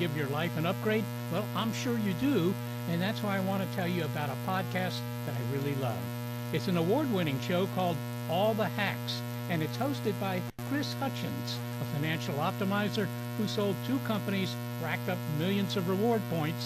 give your life an upgrade? Well, I'm sure you do, and that's why I want to tell you about a podcast that I really love. It's an award-winning show called All the Hacks, and it's hosted by Chris Hutchins, a financial optimizer who sold 2 companies, racked up millions of reward points,